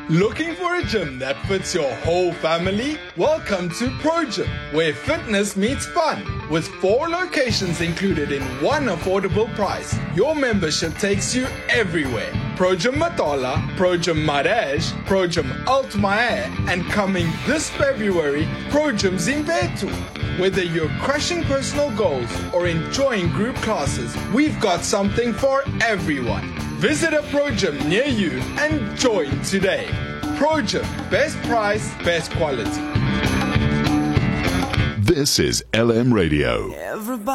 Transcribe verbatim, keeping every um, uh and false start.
Looking for a gym that fits your whole family? Welcome to ProGym, where fitness meets fun. With four locations included in one affordable price, your membership takes you everywhere. ProGym Matola, ProGym Maraj, ProGym Altmaier, and coming this February, ProGym Zimbetu. Whether you're crushing personal goals or enjoying group classes, we've got something for everyone. Visit a ProGym near you and join today. ProGym, best price, best quality. This is L M Radio. Everybody